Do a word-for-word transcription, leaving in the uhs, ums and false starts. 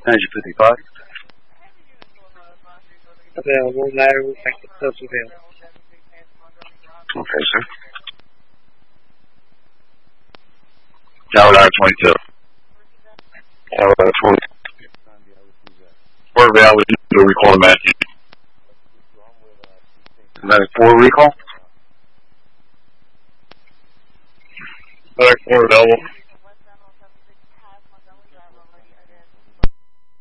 Energy fifty-five. Available, lateral effective close available. Okay, sir. Tower Ladder twenty-two. Tower Ladder twenty-two. Four available, to recall the Matthew. Is that a four recall? Alright, four available.